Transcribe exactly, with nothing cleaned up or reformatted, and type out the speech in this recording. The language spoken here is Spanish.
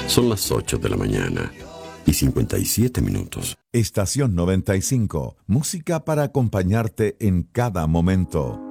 Son las ocho de la mañana y cincuenta y siete minutos. Estación noventa y cinco, música para acompañarte en cada momento.